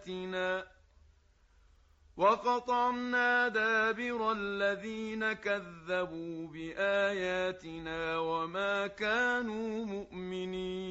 وقطعنا دابر الذين كذبوا بآياتنا وما كانوا مؤمنين.